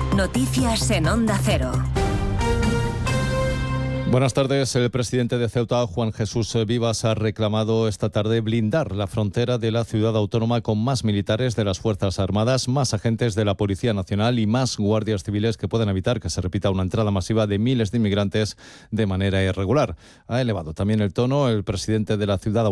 Noticias en Onda Cero. Buenas tardes. El presidente de Ceuta, Juan Jesús Vivas, ha reclamado esta tarde blindar la frontera de la ciudad autónoma con más militares de las Fuerzas Armadas, más agentes de la Policía Nacional y más guardias civiles que puedan evitar que se repita una entrada masiva de miles de inmigrantes de manera irregular. Ha elevado también el tono el presidente de la ciudad